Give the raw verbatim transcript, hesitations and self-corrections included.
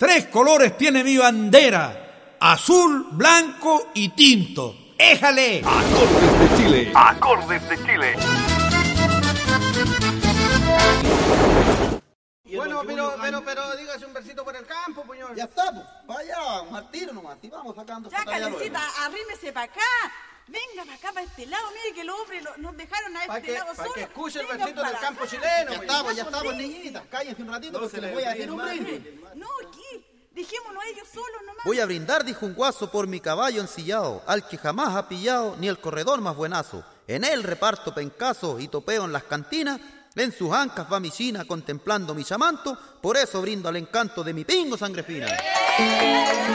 Tres colores tiene mi bandera: azul, blanco y tinto. ¡Éjale! Acordes de Chile. Acordes de Chile. Bueno, pero, pero, pero, dígase un versito por el campo, puñón. Ya está, pues. Vaya, vamos al tiro nomás. Y vamos sacando. Ya, esta talla Carlosita, luego. arrímese para acá. Venga para acá, para este lado. Mire que los hombres lo- nos dejaron a Para este que, lado pa' solo. que escuche el Vengan versito del para campo acá. chileno, Ya pues. estamos, ya pues, estamos, sí. niñitas. Cállense un ratito No porque se les le voy a ríen decir un más. brindis. No, aquí. Dejémonos a ellos solos nomás. Voy a brindar, dijo un guaso, por mi caballo ensillado, al que jamás ha pillado ni el corredor más buenazo. En él reparto pencazo y topeo en las cantinas, en sus ancas va mi china contemplando mi chamanto, por eso brindo al encanto de mi pingo sangre fina.